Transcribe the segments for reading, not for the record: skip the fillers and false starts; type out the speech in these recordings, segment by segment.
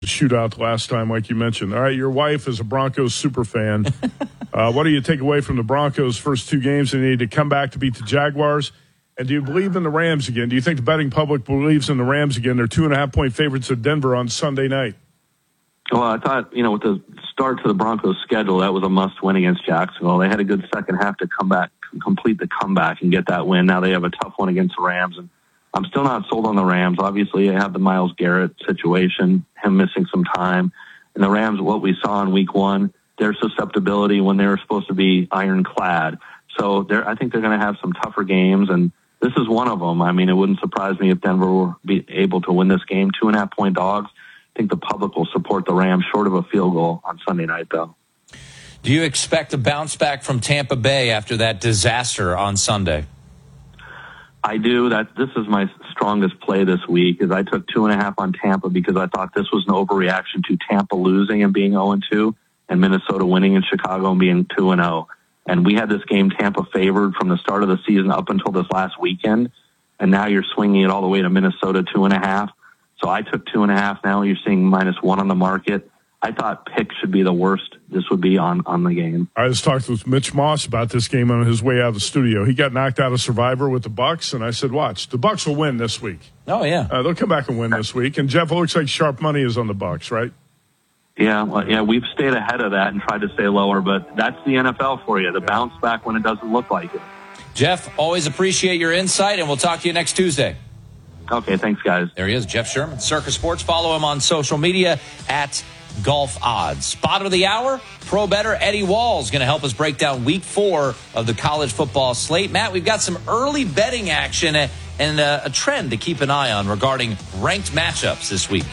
shootout last time, like you mentioned. All right, your wife is a Broncos super fan. What do you take away from the Broncos' first two games? They need to come back to beat the Jaguars. And do you believe in the Rams again? Do you think the betting public believes in the Rams again? They're 2.5-point favorites at Denver on Sunday night. Well, I thought, with the start to the Broncos' schedule, that was a must-win against Jacksonville. They had a good second half to come back, complete the comeback, and get that win. Now they have a tough one against the Rams, and I'm still not sold on the Rams. Obviously, I have the Myles Garrett situation, him missing some time. And the Rams, what we saw in week one, their susceptibility when they were supposed to be ironclad. So I think they're going to have some tougher games, and this is one of them. I mean, it wouldn't surprise me if Denver were be able to win this game. 2.5-point dogs. I think the public will support the Rams short of a field goal on Sunday night, though. Do you expect a bounce back from Tampa Bay after that disaster on Sunday? I do. This is my strongest play this week. Is I took 2.5 on Tampa because I thought this was an overreaction to Tampa losing and being 0-2, and Minnesota winning in Chicago and being 2-0. And we had this game Tampa favored from the start of the season up until this last weekend, and now you're swinging it all the way to Minnesota 2.5. So I took 2.5. Now you're seeing -1 on the market. I thought pick should be the worst this would be on the game. I just talked with Mitch Moss about this game on his way out of the studio. He got knocked out of Survivor with the Bucs, and I said, watch, the Bucs will win this week. Oh, yeah. They'll come back and win this week. And, Jeff, it looks like sharp money is on the Bucs, right? Yeah, we've stayed ahead of that and tried to stay lower, but that's the NFL for you, the bounce back when it doesn't look like it. Jeff, always appreciate your insight, and we'll talk to you next Tuesday. Okay, thanks, guys. There he is, Jeff Sherman, Circus Sports. Follow him on social media at Golf Odds. Spot of the hour, pro bettor Eddie Wall is going to help us break down week 4 of the college football slate. Matt, we've got some early betting action and a trend to keep an eye on regarding ranked matchups this week.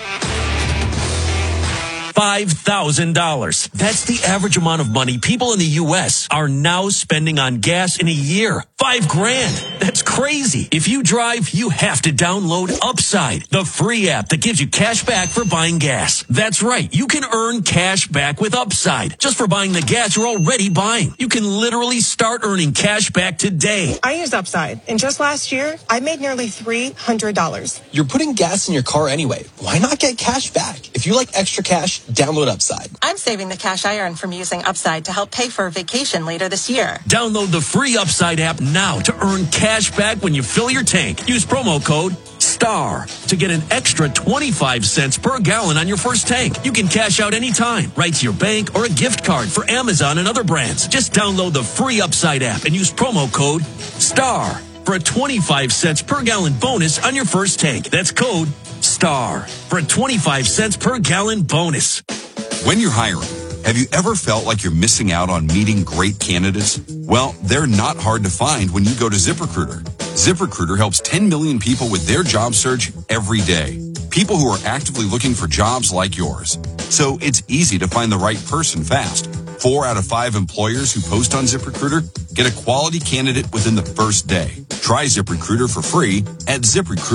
$5,000. That's the average amount of money people in the U.S. are now spending on gas in a year. $5,000. That's crazy. If you drive, you have to download Upside, the free app that gives you cash back for buying gas. That's right. You can earn cash back with Upside just for buying the gas you're already buying. You can literally start earning cash back today. I used Upside, and just last year, I made nearly $300. You're putting gas in your car anyway. Why not get cash back? If you like extra cash, download Upside. I'm saving the cash I earn from using Upside to help pay for a vacation later this year. Download the free Upside app now to earn cash back when you fill your tank. Use promo code STAR to get an extra 25 cents per gallon on your first tank. You can cash out anytime, right to your bank or a gift card for Amazon and other brands. Just download the free Upside app and use promo code STAR for a 25 cents per gallon bonus on your first tank. That's code STAR for a 25 cents per gallon bonus. When you're hiring, have you ever felt like you're missing out on meeting great candidates? Well, they're not hard to find when you go to ZipRecruiter. ZipRecruiter helps 10 million people with their job search every day. People who are actively looking for jobs like yours. So it's easy to find the right person fast. 4 out of 5 employers who post on ZipRecruiter get a quality candidate within the first day. Try ZipRecruiter for free at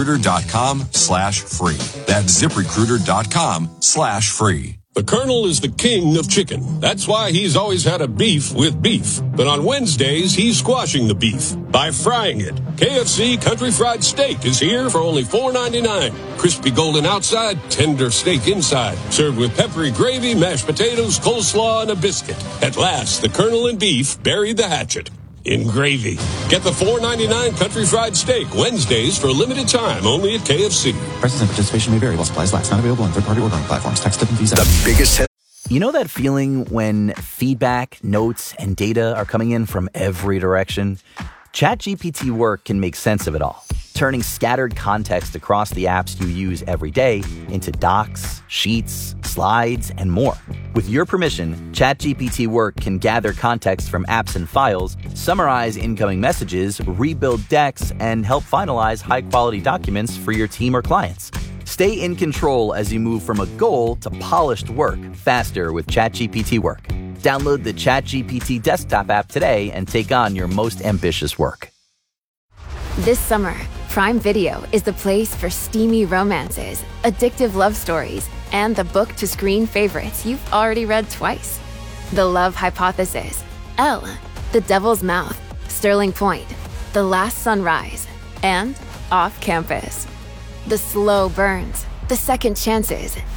ZipRecruiter.com/free. That's ZipRecruiter.com/free. The Colonel is the king of chicken. That's why he's always had a beef with beef. But on Wednesdays, he's squashing the beef by frying it. KFC Country Fried Steak is here for only $4.99. Crispy golden outside, tender steak inside. Served with peppery gravy, mashed potatoes, coleslaw, and a biscuit. At last, the Colonel and beef buried the hatchet in gravy. Get the $4.99 Country Fried Steak Wednesdays for a limited time only at KFC. Prices and participation may vary while supplies last. Not available on third-party ordering platforms. Tax, tip, and fees. The biggest hit. You know that feeling when feedback, notes, and data are coming in from every direction? ChatGPT Work can make sense of it all, turning scattered context across the apps you use every day into docs, sheets, slides, and more. With your permission, ChatGPT Work can gather context from apps and files, summarize incoming messages, rebuild decks, and help finalize high-quality documents for your team or clients. Stay in control as you move from a goal to polished work faster with ChatGPT Work. Download the ChatGPT desktop app today and take on your most ambitious work. This summer, Prime Video is the place for steamy romances, addictive love stories, and the book-to-screen favorites you've already read twice. The Love Hypothesis, Elle, The Devil's Mouth, Sterling Point, The Last Sunrise, and Off Campus. The slow burns, the second chances,